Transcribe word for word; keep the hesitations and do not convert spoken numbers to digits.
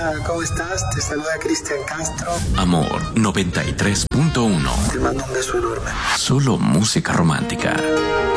Hola, ¿cómo estás? Te saluda Cristian Castro. Amor noventa y tres punto uno. Te mando un beso enorme. Solo música romántica.